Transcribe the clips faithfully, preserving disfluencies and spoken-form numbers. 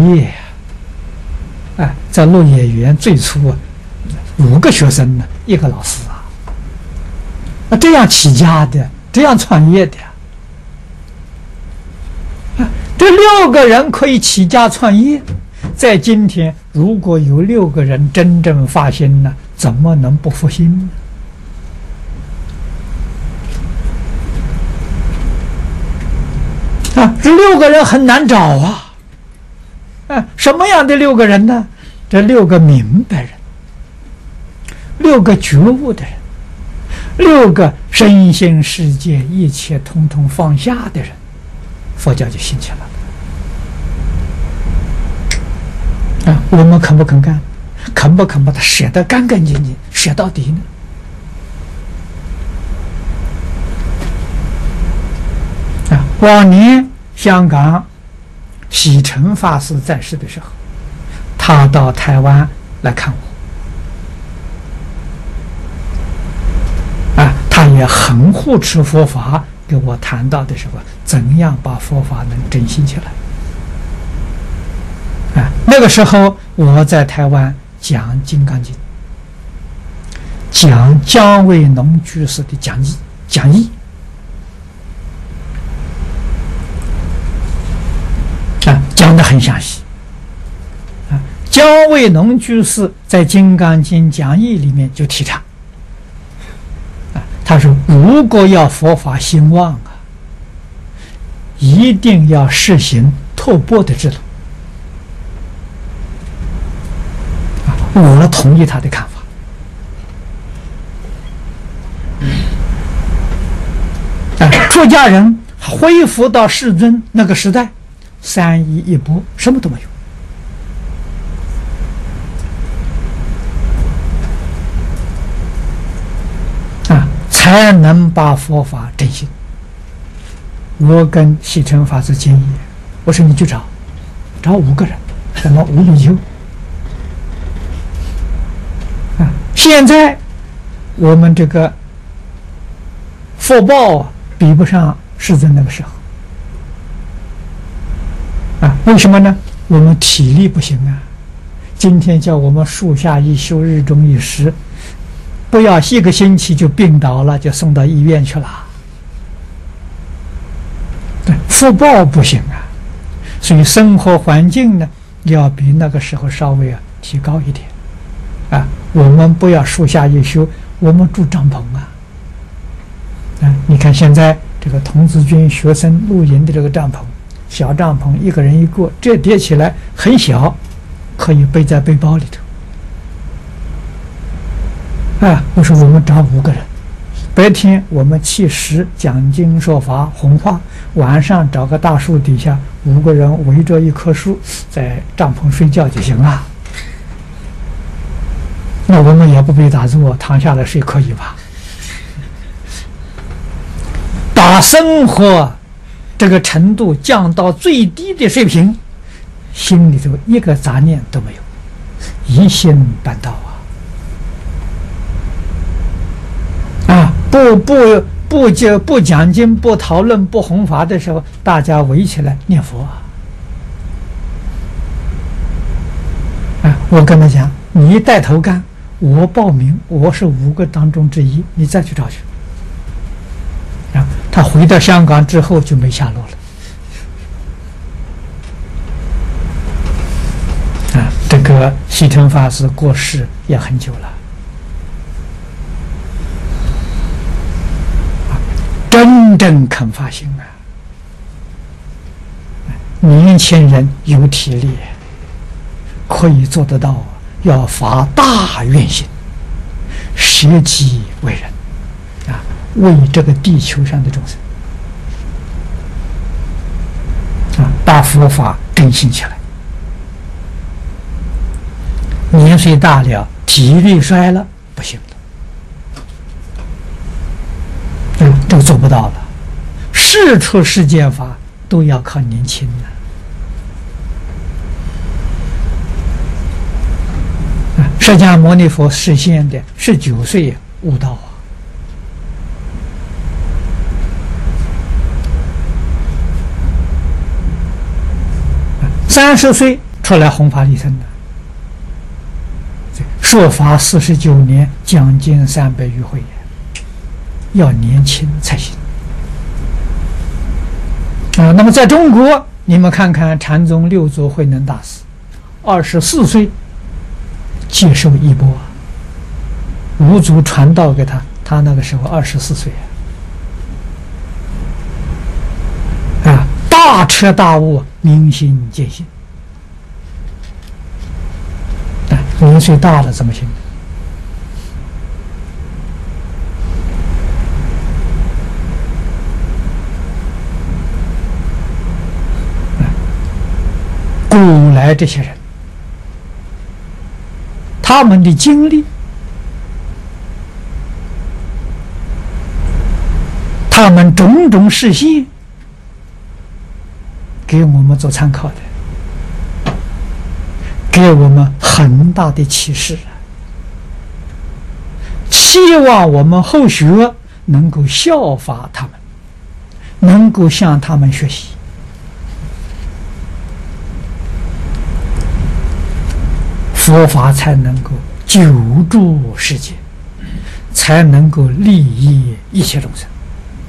业啊，哎，在鹿野园最初啊，五个学生呢，一个老师啊，那这样起家的，这样创业的啊，这六个人可以起家创业，在今天如果有六个人真正发心呢，怎么能不复兴呢？啊，这六个人很难找啊！啊，什么样的六个人呢？这六个明白人，六个觉悟的人，六个身心世界一切通通放下的人，佛教就兴起了。啊，我们肯不肯干？肯不肯把它舍得干干净净，舍到底呢？啊，往年香港喜诚法师在世的时候，他到台湾来看我，啊，他也很护持佛法，跟我谈到的时候，怎样把佛法能振兴起来。啊，那个时候我在台湾讲《金刚经》，讲姜维农居士的讲义，讲义。啊，讲得很详细。啊，姜维农居士在《金刚经》讲义里面就提倡，啊，他说如果要佛法兴旺啊，一定要实行托钵的制度。啊，我同意他的看法。啊，出家人恢复到世尊那个时代。三衣一钵，什么都没有啊，才能把佛法振兴。我跟喜诚法师建议，我说你去找，找五个人，什么五比丘啊。现在我们这个福报啊，比不上世尊那个时候。啊，为什么呢？我们体力不行啊！今天叫我们树下一修，日中一时，不要一个星期就病倒了，就送到医院去了。对，福报不行啊，所以生活环境呢，要比那个时候稍微啊提高一点。啊，我们不要树下一修，我们住帐篷啊。啊，你看现在这个童子军学生露营的这个帐篷。小帐篷一个人一个，这叠起来很小，可以背在背包里头。啊，我说我们找五个人，白天我们乞食讲经说法弘化，晚上找个大树底下，五个人围着一棵树，在帐篷睡觉就行了。那我们也不必打坐，躺下来睡可以吧？把生活这个程度降到最低的水平，心里头一个杂念都没有，一心办道啊！啊，不不不讲不讲经、不讨论、不弘法的时候，大家围起来念佛啊！啊，我跟他讲，你带头干，我报名，我是五个当中之一，你再去找去。啊，他回到香港之后就没下落了。啊，这个喜诚法师过世也很久了。啊，真正肯发心啊！年轻人有体力，可以做得到，要发大愿心，舍己为人。为这个地球上的众生啊，把佛法振兴起来。年岁大了，体力衰了，不行了，嗯，这个做不到了。世出世间法都要靠年轻的。啊，释迦牟尼佛实现的十九岁悟道啊。三十岁出来弘法利生的。说法四十九年，将近三百余回，要年轻才行啊。那么在中国，你们看看禅宗六祖慧能大师，二十四岁接受衣钵，五祖传道给他，他那个时候二十四岁啊，大彻大悟，明心见性。啊，年岁大了怎么行？古来这些人，他们的经历，他们种种示现，给我们做参考的，给我们很大的启示，希望我们后学能够效法他们，能够向他们学习。佛法才能够救助世界，才能够利益一切众生。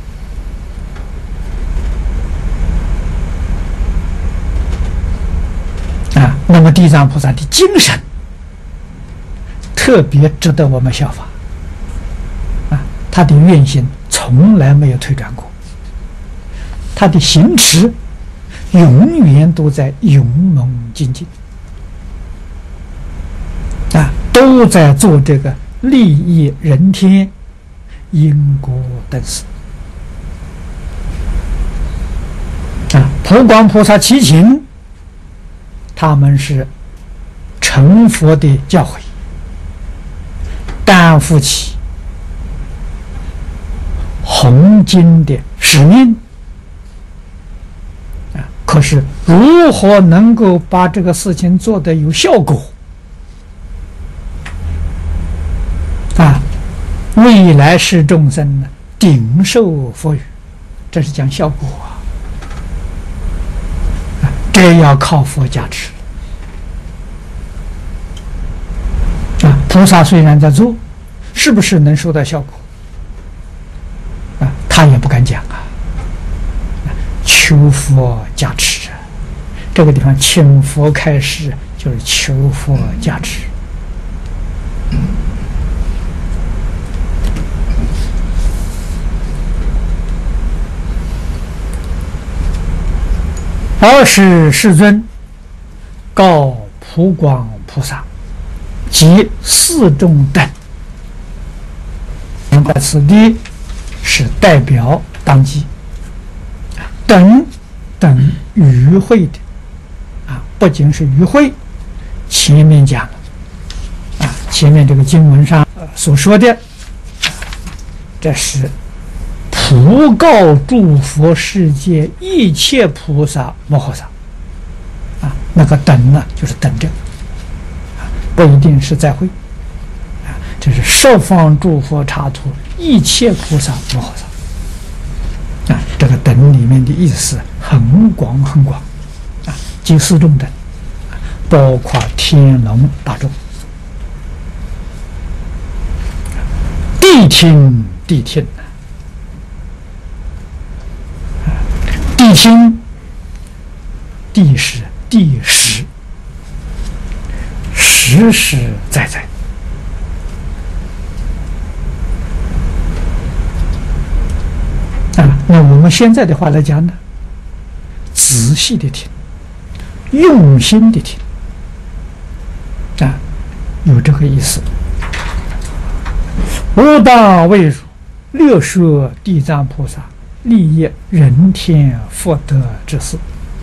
啊，那么地藏菩萨的精神特别值得我们效法。啊，他的愿心从来没有退转过，他的行持永远都在勇猛精进。啊，都在做这个利益人天、因果等事。啊，普光菩萨七情，他们是成佛的教诲，担负起弘经的使命。啊，可是如何能够把这个事情做得有效果？啊，未来世众生呢，顶受佛语，这是讲效果啊。啊，这要靠佛加持。啊，菩萨虽然在做，是不是能收到效果？啊，他也不敢讲啊。求佛加持啊，这个地方请佛开示，就是求佛加持。二是世尊告普光菩萨及四众等，在此地是代表当机等等与会的啊，不仅是与会，前面讲了啊，前面这个经文上所说的，这是普告诸佛世界一切菩萨摩诃萨啊，那个等呢，就是等着啊，不一定是在会啊，这是十方诸佛刹土一切菩萨摩诃萨啊，这个等里面的意思很广很广啊，即四众等，包括天龙大众，谛听谛听。谛听，谛是谛实，实实在在。啊，那我们现在的话来讲呢，仔细的听，用心的听，啊，有这个意思。吾当为汝略说地藏菩萨利益人天福德之事。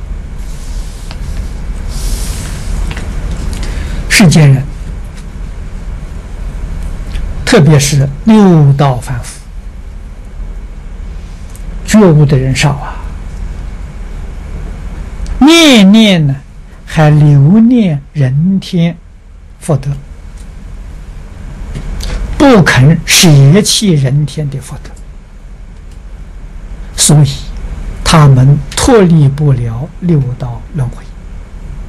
世间人，特别是六道凡夫，觉悟的人少啊，念念呢还留念人天福德，不肯舍弃人天的福德，所以他们脱离不了六道轮回。